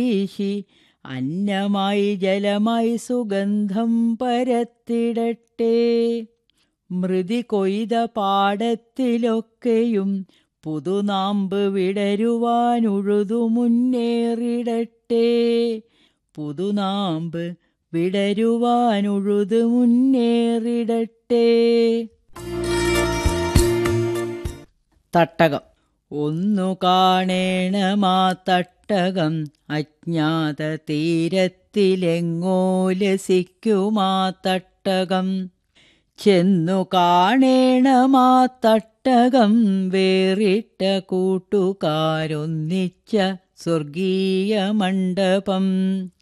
വീശി അന്നമായി ജലമായി സുഗന്ധം പരത്തിടട്ടെ. മൃതി കൊയ്ത പാടത്തിലൊക്കെയും പുതുനാമ്പ് വിടരുവാനുഴുതു മുന്നേറിടട്ടെ. പുതുനാമ്പ് വിടരുവാനുഴുതു മുന്നേറിടട്ടെ. തട്ടകം. ഒന്നു കാണേണമാ തട്ടകം അജ്ഞാത തീരത്തിലെങ്ങോ ലസിക്കുമാ തട്ടകം. ചെന്നു കാണേണമാ തട്ടകം വേറിട്ട കൂട്ടുകാരൊന്നിച്ച സ്വർഗീയ മണ്ഡപം.